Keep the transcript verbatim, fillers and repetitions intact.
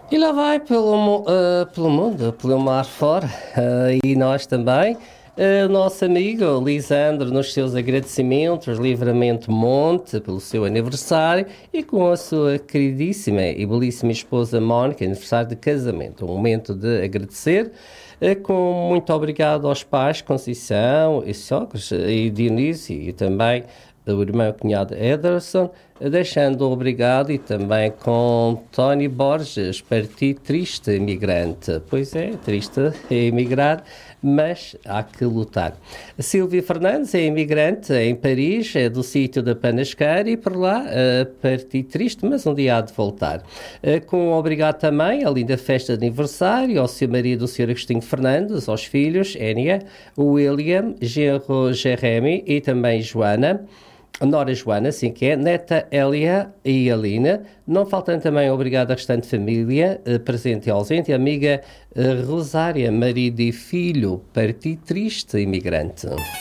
E lá vai pelo, mu- ah, pelo mundo, pelo mar fora, ah, e nós também. Ah, O nosso amigo Lisandro, nos seus agradecimentos, Livramento Monte, pelo seu aniversário, e com a sua queridíssima e belíssima esposa Mónica, aniversário de casamento. Um momento de agradecer. Ah, Com muito obrigado aos pais, Conceição e Sócrates e Dionísio, e também o irmão cunhado Ederson, deixando obrigado e também com Tony Borges, parti triste imigrante. Pois é, triste é emigrar, mas há que lutar. Silvia Fernandes é imigrante em Paris, é do sítio da Panasqueira e por lá uh, parti triste, mas um dia há de voltar. Uh, com obrigado também à linda festa de aniversário, ao seu marido, o senhor Agostinho Fernandes, aos filhos, Énia, William, genro Jeremy e também Joana, Nora Joana, assim que é, neta Elia e Alina, não faltando também obrigado à restante família, eh, presente e ausente, e amiga eh, Rosária, marido e filho, parti triste imigrante.